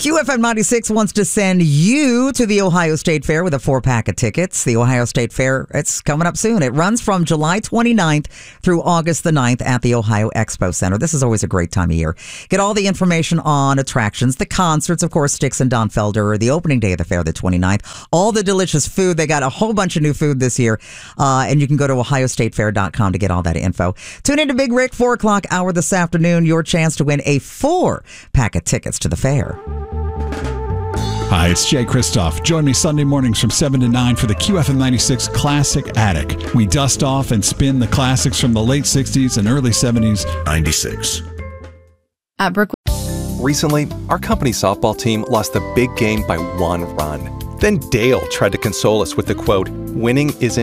QFM 96 wants to send you to the Ohio State Fair with a 4-pack of tickets. The Ohio State Fair, it's coming up soon. It runs from July 29th through August the 9th at the Ohio Expo Center. This is always a great time of year. Get all the information on attractions, the concerts, of course, Styx and Don Felder, the opening day of the fair, the 29th. All the delicious food. They got a whole bunch of new food this year. And you can go to ohiostatefair.com to get all that info. Tune into Big Rick, 4 o'clock hour this afternoon. Your chance to win a 4-pack of tickets to the fair. Hi, it's Jay Kristoff. Join me Sunday mornings from 7 to 9 for the QFM 96 Classic Attic. We dust off and spin the classics from the late 60s and early 70s. 96. At Brookwood. Recently, our company softball team lost the big game by 1 run. Then Dale tried to console us with the quote, "Winning isn't